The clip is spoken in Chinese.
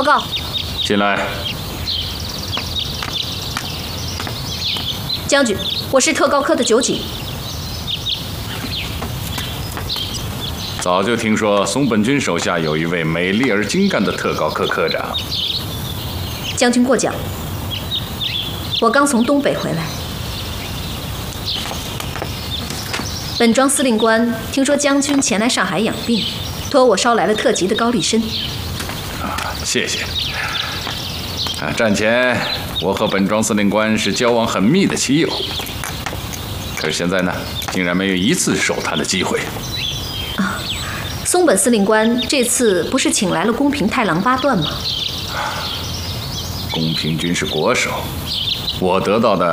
报告。 进来。 将军，我是特高科的酒井。 早就听说松本君手下有一位美丽而精干的特高科科长。 将军过奖。我刚从东北回来。本庄司令官听说将军前来上海养病，托我捎来了特级的高丽参。 谢谢。战前我和本庄司令官是交往很密的棋友，可是现在呢，竟然没有一次手谈的机会。 松本司令官这次不是请来了宫平太郎八段吗？ 宫平君是国手，我得到的